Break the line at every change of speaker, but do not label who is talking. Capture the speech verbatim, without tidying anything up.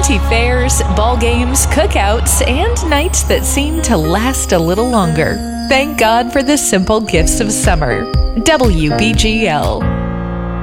Fancy fairs, ball games, cookouts, and nights that seem to last a little longer. Thank God for the simple gifts of summer. W B G L.